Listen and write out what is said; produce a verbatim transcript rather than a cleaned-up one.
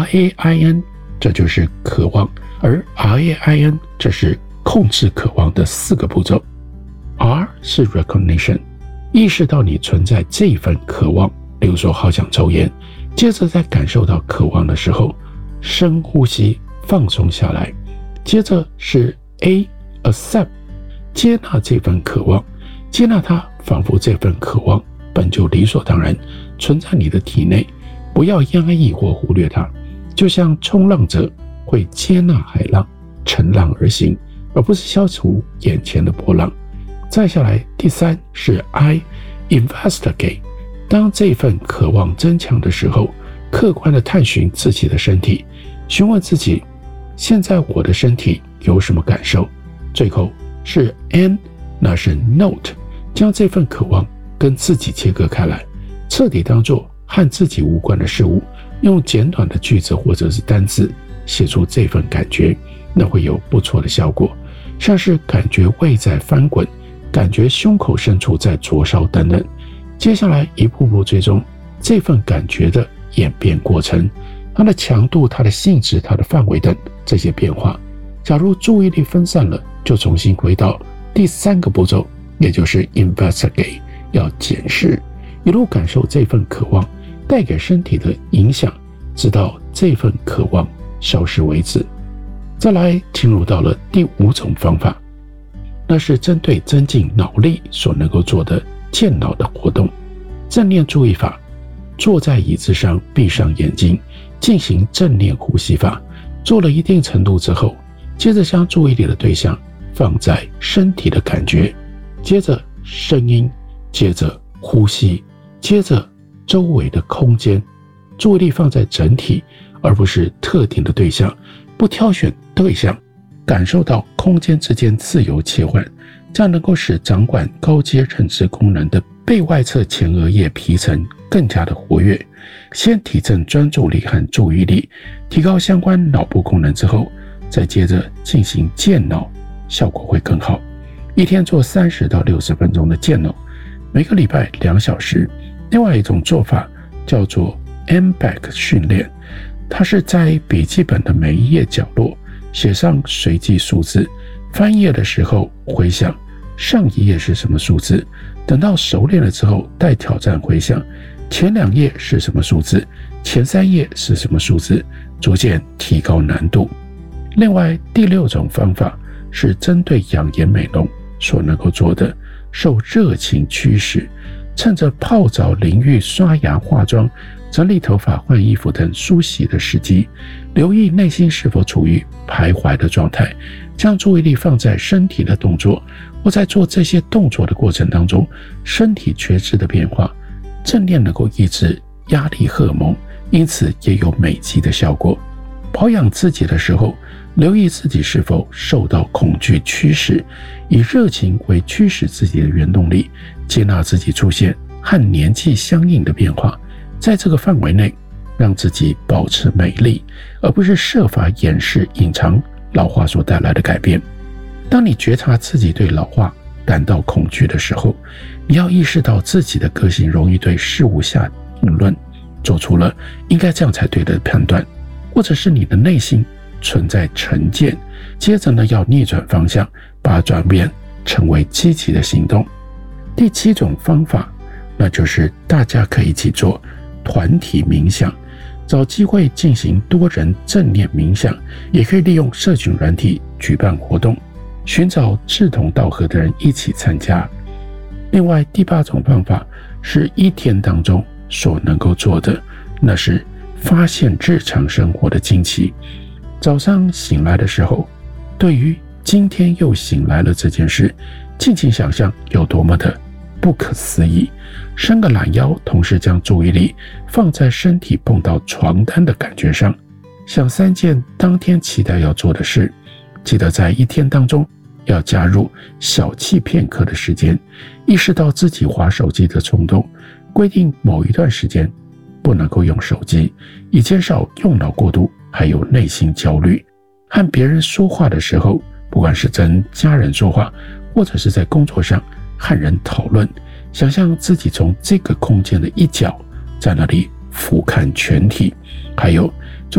R A I N 这就是渴望，而 R A I N 这是控制渴望的四个步骤。 R 是 recognition， 意识到你存在这份渴望，例如说好想抽烟，接着在感受到渴望的时候深呼吸放松下来，接着是 A accept， 接纳这份渴望，接纳它仿佛这份渴望本就理所当然存在你的体内，不要压抑或忽略它，就像冲浪者会接纳海浪，乘浪而行，而不是消除眼前的波浪。再下来，第三是 I investigate， 当这份渴望增强的时候，客观地探寻自己的身体，询问自己现在我的身体有什么感受。最后是 N， 那是 note， 将这份渴望跟自己切割开来，彻底当作和自己无关的事物，用简短的句子或者是单字写出这份感觉，那会有不错的效果，像是感觉胃在翻滚，感觉胸口深处在灼烧等等。接下来一步步追踪这份感觉的演变过程，它的强度、它的性质、它的范围等这些变化。假如注意力分散了，就重新回到第三个步骤，也就是 investigate， 要检视，一路感受这份渴望带给身体的影响，直到这份渴望消失为止。再来进入到了第五种方法，那是针对增进脑力所能够做的健脑的活动。正念注意法，坐在椅子上闭上眼睛，进行正念呼吸法，做了一定程度之后，接着将注意力的对象放在身体的感觉，接着声音，接着呼吸，接着周围的空间，注意力放在整体而不是特定的对象，不挑选对象，感受到空间之间自由切换，这样能够使掌管高阶认知功能的背外侧前额叶皮层更加的活跃，先提振专注力和注意力，提高相关脑部功能之后，再接着进行健脑，效果会更好。一天做三十到六十分钟的健脑，每个礼拜两小时。另外一种做法叫做 M B A C 训练，它是在笔记本的每一页角落写上随机数字，翻页的时候回想上一页是什么数字，等到熟练了之后带挑战回想前两页是什么数字，前三页是什么数字，逐渐提高难度。另外第六种方法是针对养颜美容所能够做的，受热情驱使，趁着泡澡、淋浴、刷牙、化妆、整理头发、换衣服等梳洗的时机，留意内心是否处于徘徊的状态，将注意力放在身体的动作，或在做这些动作的过程当中身体觉知的变化。正念能够抑制压力荷尔蒙，因此也有美肌的效果。保养自己的时候，留意自己是否受到恐惧驱使，以热情为驱使自己的原动力，接纳自己出现和年纪相应的变化，在这个范围内让自己保持美丽，而不是设法掩饰隐藏老化所带来的改变。当你觉察自己对老化感到恐惧的时候，你要意识到自己的个性容易对事物下定论，做出了应该这样才对的判断，或者是你的内心存在成见，接着呢要逆转方向，把它转变成为积极的行动。第七种方法，那就是大家可以一起做团体冥想，找机会进行多人正念冥想，也可以利用社群软体举办活动，寻找志同道合的人一起参加。另外第八种方法是一天当中所能够做的，那是发现日常生活的惊奇。早上醒来的时候，对于今天又醒来了这件事，尽情想象有多么的不可思议，伸个懒腰，同时将注意力放在身体碰到床单的感觉上，想三件当天期待要做的事，记得在一天当中要加入小憩片刻的时间，意识到自己滑手机的冲动，规定某一段时间不能够用手机，以减少用脑过度还有内心焦虑。和别人说话的时候，不管是跟家人说话，或者是在工作上和人讨论，想象自己从这个空间的一角在那里俯瞰全体，还有